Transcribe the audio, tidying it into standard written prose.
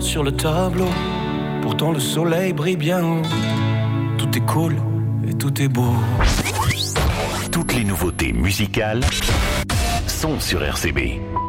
sur le tableau. Pourtant le soleil brille bien haut. Tout est cool et tout est beau. Toutes les nouveautés musicales sont sur RCB.